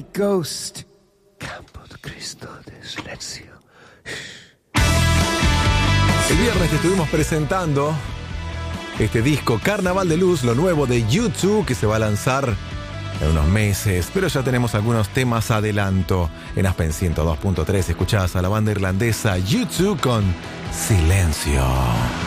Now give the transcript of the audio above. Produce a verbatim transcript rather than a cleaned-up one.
Holy Ghost. Campo de Cristo de silencio. El viernes te estuvimos presentando este disco Carnaval de Luz, lo nuevo de U dos, que se va a lanzar en unos meses, pero ya tenemos algunos temas adelanto. En Aspen ciento dos punto tres escuchás a la banda irlandesa U dos con Silencio.